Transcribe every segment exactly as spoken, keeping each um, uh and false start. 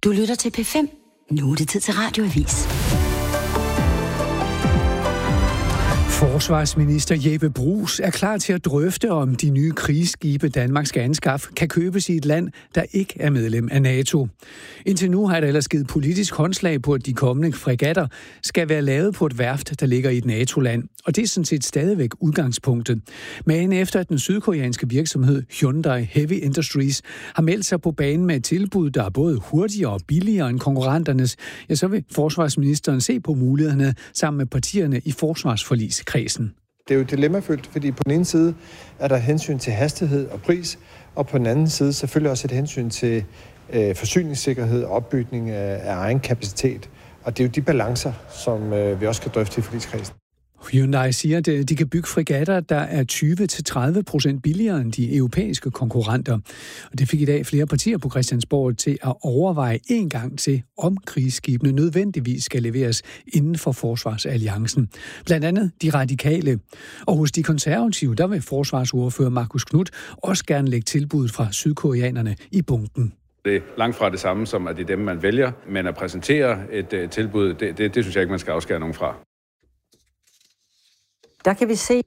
Du lytter til P fem. Nu er det tid til Radioavis. Forsvarsminister Jeppe Bruus er klar til at drøfte, om de nye krigsskibe, Danmark skal anskaffe, kan købes i et land, der ikke er medlem af NATO. Indtil nu har der ellers givet politisk håndslag på, at de kommende fregatter skal være lavet på et værft, der ligger i et NATO-land. Og det er sådan set stadigvæk udgangspunktet. Men efter at den sydkoreanske virksomhed Hyundai Heavy Industries har meldt sig på banen med et tilbud, der er både hurtigere og billigere end konkurrenternes, ja, så vil forsvarsministeren se på mulighederne sammen med partierne i forsvarsforligskredsen. Det er jo dilemmafyldt, fordi på den ene side er der hensyn til hastighed og pris, og på den anden side selvfølgelig også et hensyn til øh, forsyningssikkerhed og opbygning af, af egen kapacitet. Og det er jo de balancer, som øh, vi også skal drøfte i forligskredsen. Hyundai siger, at de kan bygge fregatter, der er tyve til tredive procent billigere end de europæiske konkurrenter. Og det fik i dag flere partier på Christiansborg til at overveje en gang til, om krigsskibene nødvendigvis skal leveres inden for Forsvarsalliancen. Blandt andet de radikale. Og hos de konservative, der vil forsvarsordfører Marcus Knudt også gerne lægge tilbuddet fra sydkoreanerne i bunken. Det er langt fra det samme som, at det er dem, man vælger, men at præsentere et uh, tilbud, det, det, det synes jeg ikke, man skal afskære nogen fra. Der kan vi se.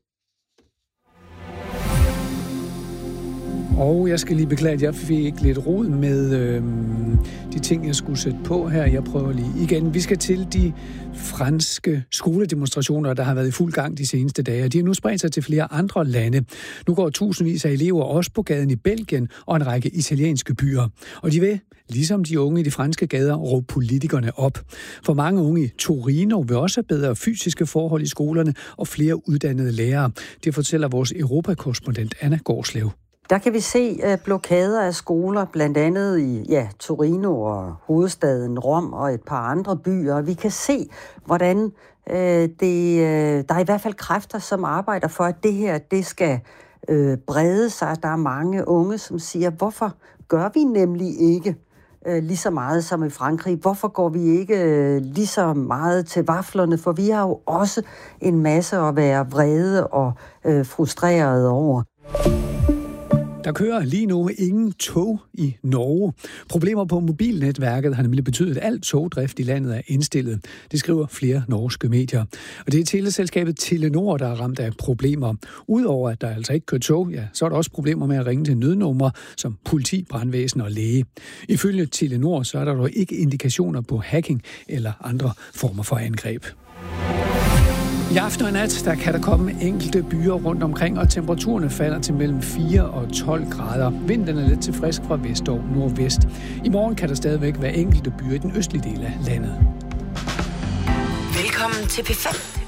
Og jeg skal lige beklage, at jeg fik lidt rod med øh, de ting, jeg skulle sætte på her. Jeg prøver lige igen. Vi skal til de franske skoledemonstrationer, der har været i fuld gang de seneste dage. De har nu spredt sig til flere andre lande. Nu går tusindvis af elever også på gaden i Belgien og en række italienske byer. Og de vil, ligesom de unge i de franske gader, råbe politikerne op. For mange unge i Torino vil også have bedre fysiske forhold i skolerne og flere uddannede lærere. Det fortæller vores europakorrespondent Anna Gårdslev. Der kan vi se uh, blokader af skoler, blandt andet i ja, Torino og hovedstaden Rom og et par andre byer. Vi kan se, hvordan uh, det, uh, der er i hvert fald kræfter, som arbejder for, at det her det skal uh, brede sig. Der er mange unge, som siger, hvorfor gør vi nemlig ikke uh, lige så meget som i Frankrig? Hvorfor går vi ikke uh, lige så meget til vaflerne? For vi har jo også en masse at være vrede og uh, frustrerede over. Der kører lige nu ingen tog i Norge. Problemer på mobilnetværket har nemlig betydet, at alt togdrift i landet er indstillet. Det skriver flere norske medier. Og det er teleselskabet Telenor, der er ramt af problemer. Udover at der altså ikke kører tog, ja, så er der også problemer med at ringe til nødnumre som politi, brandvæsen og læge. Ifølge Telenor så er der dog ikke indikationer på hacking eller andre former for angreb. I aften og nat, der kan der komme enkelte byer rundt omkring, og temperaturerne falder til mellem fire og tolv grader. Vinden er lidt til frisk fra vest og nordvest. I morgen kan der stadigvæk være enkelte byer i den østlige del af landet. Velkommen til P fem.